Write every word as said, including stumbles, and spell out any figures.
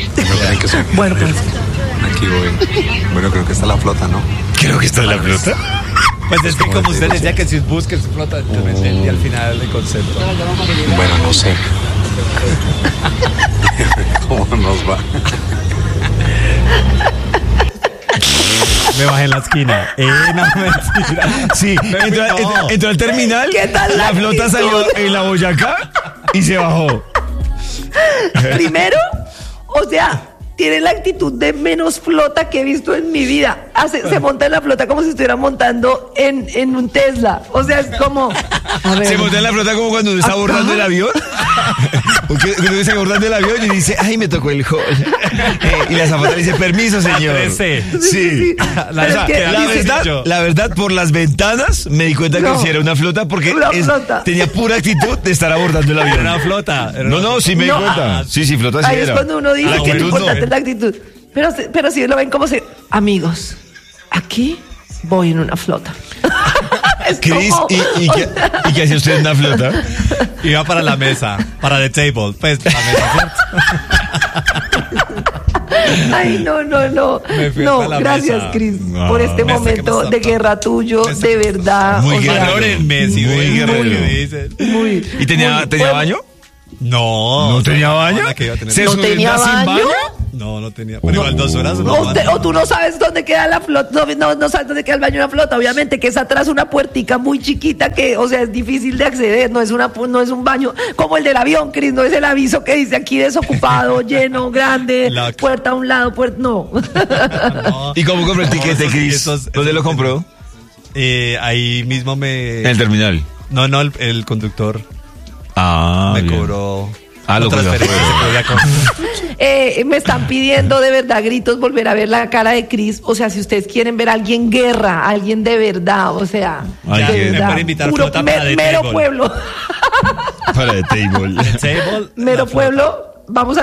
No creen que soy Bueno, pues. Aquí voy. Bueno, creo que está la flota, ¿no? Creo que está en la flota. Pues es que como como te usted digo, decía sí. que si busca su flota, yo me entendí al final del concepto. Bueno, no sé. ¿Cómo nos va? Me bajé en la esquina. Eh, no, mentira. Sí, entró, No. entró- entró al terminal, ¿Qué tal la la flota actitud? salió en la Boyacá y se bajó. Primero, o sea, tiene la actitud de menos flota que he visto en mi vida. Hace, se monta en la flota como si estuviera montando en, en un Tesla. O sea, es como. A ver. Se monta en la flota como cuando uno está ¿Acá? abordando el avión. Porque uno está abordando el avión y dice, ay, me tocó el hall. Eh, y la azafata le dice, permiso, señor. trece. Sí. La- Pero es que la La dice- verdad, yo. la verdad, por las ventanas me di cuenta que No. sí era una flota porque Una es- flota. tenía pura actitud de estar abordando el avión. Era una flota. era No, una no, flota. sí me di No. cuenta. Sí, sí, flota sí Ahí es era. cuando uno dice La que lo actitud importante no. es la actitud. Pero, si- pero si lo ven como se. Amigos, aquí voy en una flota. Es Cris, como- ¿y, y, qué, ¿y qué hacía usted en una flota? Iba para la mesa, para the table. Pues, la mesa, ¿cierto? Ay, no, no, no. Me fui No, hasta la gracias, mesa. Cris, No. por este Me sé que me momento está de tocando. guerra tuyo, Me sé de que- verdad. Muy o sea, guerrero. Valoren Messi, Muy güey, guerrero. lo que dicen. Muy. ¿Y tenía, muy- tenía bueno, baño? No. ¿No tenía baño? ¿Cómo que iba a tener ¿Se ¿No baño? tenía subió sin baño? No, no tenía. Pero igual dos horas. no O, te- aguanta. o tú no sabes dónde queda la flota, no, no, no sabes dónde queda el baño de una flota, obviamente que es atrás una puertica muy chiquita que, o sea, es difícil de acceder, no es una pu- no es un baño como el del avión, Cris, no es el aviso que dice aquí desocupado, lleno, grande, La- puerta a un lado, puerta, no. No. ¿Y cómo compró el No, tiquete, esos- Cris? esos- ¿Dónde esos- lo compró? Eh, ahí mismo me. En el terminal. No, no, el, el conductor Ah, me bien. cobró. Ah, lo cobró. transferencia, se podía con- Eh, me están pidiendo de verdad gritos volver a ver la cara de Cris, o sea, si ustedes quieren ver a alguien guerra, a alguien de verdad, o sea, Ay, de ya, me verdad, pueden invitar puro flota para me- The mero Table. pueblo, Para el table. Table, mero la flota. pueblo, vamos a